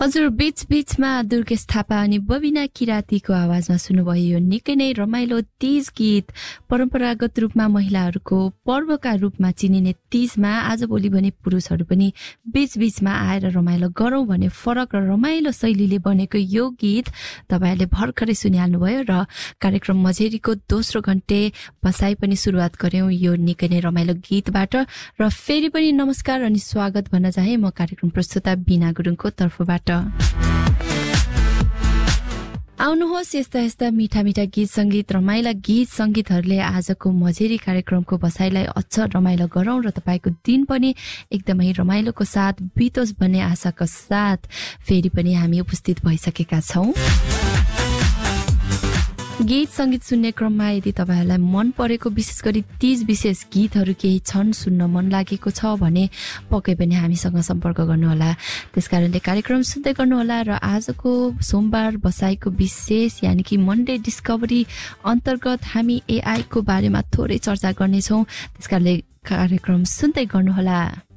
हजुर बीचमा दुर्गेश थापा अनि बबिना किरातीको आवाजमा सुन्नुभयो यो निकै नै रमाइलो तीज गीत। परम्परागत रूपमा महिलाहरूको पर्वका रूपमा चिनिने तीजमा आजभोलि भने पुरुषहरू पनि बीचमा आएर रमाइलो गरौँ भने फरक र रमाइलो शैलीले बनेको यो गीत तपाईहरुले भर्खरै सुनिहाल्नुभयो र कार्यक्रम मझेरीको दोस्रो घण्टे बसाई पनि सुरुवात गर्यौं यो निकै नै रमाइलो गीतबाट। र फेरि पनि नमस्कार अनि स्वागत भन्न चाहे म कार्यक्रम प्रस्तुता बिना गुरुङको तर्फबाट। आउनुहोस् यस्ता मीठा गीत संगीत रमाइला गीत संगीतहरूले आजको मझेरी कार्यक्रमको बसाइलाई अझ रमाइलो गरौं र तपाईको दिन पनि एकदमै रमाइलोको साथ बितोस् भन्ने आशाको साथ फेरि पनि हामी उपस्थित भइसकेका छौं। गीत संगीत सुन्ने क्रममा यदि तपाईहरुलाई मन परेको विशेष गरी तीज विशेष गीतहरू केही छन् सुन्न मन लागेको छ भने पक्कै पनि हामीसँग सम्पर्क गर्नुहोला। त्यसकारणले कार्यक्रम सुन्दै गर्नुहोला र आजको सोमबार बसाईको विशेष यानी कि मन्डे डिस्कभरी अन्तर्गत हामी एआई को बारेमा थोरै चर्चा गर्नेछौं। त्यसकारणले कार्यक्रम सुन्दै गर्नुहोला।